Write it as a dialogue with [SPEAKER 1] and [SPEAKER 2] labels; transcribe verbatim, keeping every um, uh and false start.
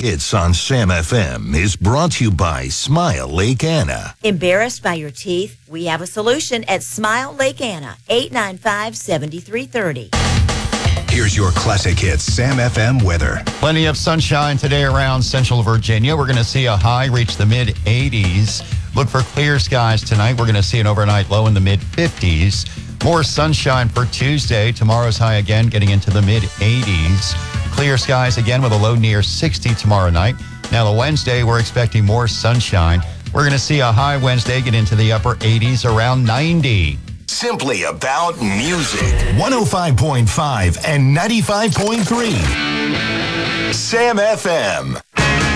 [SPEAKER 1] Hits on Sam F M is brought to you by Smile Lake Anna.
[SPEAKER 2] Embarrassed by your teeth? We have a solution at Smile Lake Anna, eight nine five, seven three three zero.
[SPEAKER 1] Here's your classic hits Sam F M weather.
[SPEAKER 3] Plenty of sunshine today around central Virginia. We're going to see a high reach the mid eighties. Look for clear skies tonight. We're going to see an overnight low in the mid fifties. More sunshine for Tuesday. Tomorrow's high again getting into the mid eighties. Clear skies again with a low near sixty tomorrow night. Now the Wednesday, we're expecting more sunshine. We're going to see a high Wednesday get into the upper eighties, around ninety.
[SPEAKER 1] Simply about music. one oh five point five and ninety-five point three. Sam F M.